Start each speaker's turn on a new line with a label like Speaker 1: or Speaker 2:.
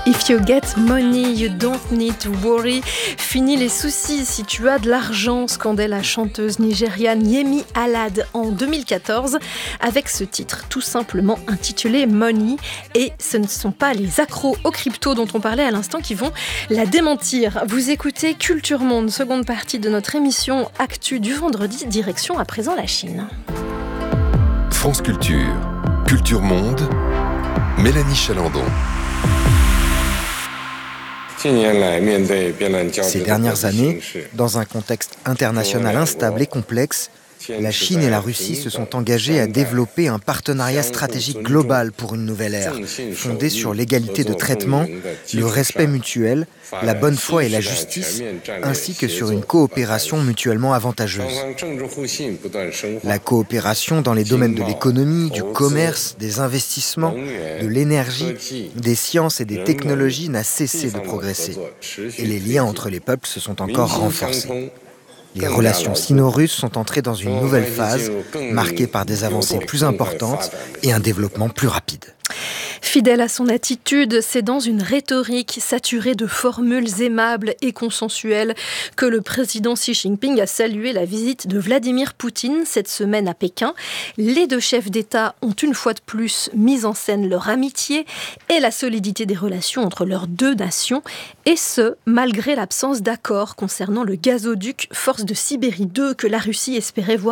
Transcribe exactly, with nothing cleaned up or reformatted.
Speaker 1: If you get money, you don't need to worry. Fini les soucis si tu as de l'argent, scandait la chanteuse nigériane Yemi Alade en deux mille quatorze avec ce titre tout simplement intitulé Money. Et ce ne sont pas les accros au crypto dont on parlait à l'instant qui vont la démentir. Vous écoutez Culture Monde, seconde partie de notre émission Actu du vendredi, direction à présent la Chine.
Speaker 2: France Culture, Culture Monde, Mélanie Chalandon.
Speaker 3: Ces dernières années, dans un contexte international instable et complexe, la Chine et la Russie se sont engagées à développer un partenariat stratégique global pour une nouvelle ère, fondé sur l'égalité de traitement, le respect mutuel, la bonne foi et la justice, ainsi que sur une coopération mutuellement avantageuse. La coopération dans les domaines de l'économie, du commerce, des investissements, de l'énergie, des sciences et des technologies n'a cessé de progresser. Et les liens entre les peuples se sont encore renforcés. Les relations sino-russes sont entrées dans une nouvelle phase, marquée par des avancées plus importantes et un développement plus rapide.
Speaker 1: Fidèle à son attitude, c'est dans une rhétorique saturée de formules aimables et consensuelles que le président Xi Jinping a salué la visite de Vladimir Poutine cette semaine à Pékin. Les deux chefs d'État ont une fois de plus mis en scène leur amitié et la solidité des relations entre leurs deux nations, et ce, malgré l'absence d'accord concernant le gazoduc Force de Sibérie deux que la Russie espérait voir